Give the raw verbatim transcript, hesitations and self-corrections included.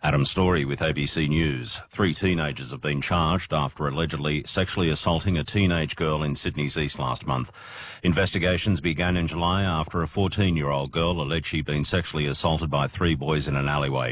Adam Story with A B C News. Three teenagers have been charged after allegedly sexually assaulting a teenage girl in Sydney's East last month. Investigations began in July after a fourteen-year-old girl alleged she'd been sexually assaulted by three boys in an alleyway.